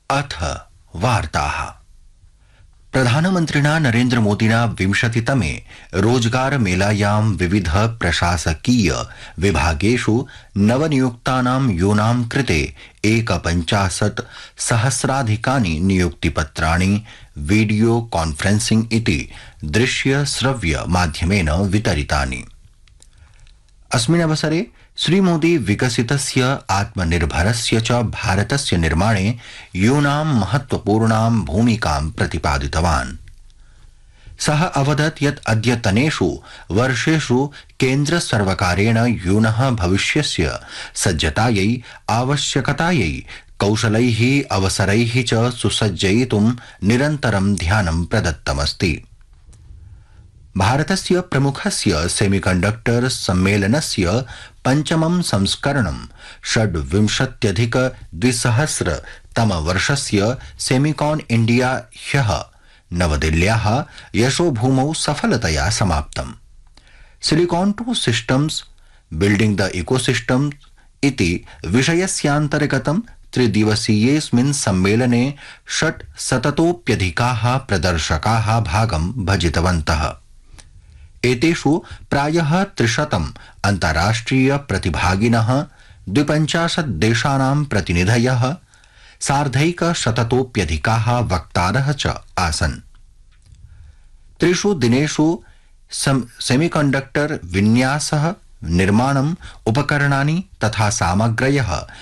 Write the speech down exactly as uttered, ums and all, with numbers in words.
अथ वार्ताः। प्रधानमन्त्रिणा नरेन्द्र मोदिना विंशतितमे रोजगार मेलायां विविध प्रशासकीय विभागेषु नवनियुक्तानां यूनां कृते एकपञ्चाशत् सहस्राधिकानि नियुक्तिपत्राणि वीडियो कॉन्फ्रेंसिंग इति दृश्य श्रव्य माध्यमेन वितरितानि। अस्मिन् अवसरे श्रीमोदी विकसितस्य आत्मनिर्भरस्य च भारतस्य निर्माणे यूनां महत्वपूर्णां भूमिकां प्रतिपादितवान्। सः अवदत् यत् अद्यतनेषु वर्षेषु केन्द्र सर्वकारेण यूनः भविष्यस्य सज्जतायै आवश्यकतायै कौशलैः अवसरैः च सुसज्जयितुं निरन्तरं ध्यानं प्रदत्तमस्ति। भारतस्य प्रमुखस्य सेमीकंडक्टर सम्मेलनस्य पञ्चमं संस्करणं षड्विंशत्यधिक द्विसहस्र तमवर्षस्य सेमिकॉन इंडिया ह्यः नवदिल्ल्याः यशोभूमौ सफलतया समाप्तम्। Silicon two systems building the ecosystem इति विषयस्यान्तर्गतं त्रिदिवसीयेऽस्मिन् सम्मेलने षट्शततोऽप्यधिकाः प्रदर्शकाः भागं भजितवन्तः। एतेषु प्रायः त्रिशतम् अन्ताराष्ट्रिय प्रतिभागिनः, द्विपञ्चाशत् देशानां प्रतिनिधयः, सार्धैकशततोऽप्यधिकाः वक्तारः च आसन्। त्रिषु दिनेषु सेमीकंडक्टर विन्यासः, निर्माणम्, उपकरणानि तथा सामग्र्यः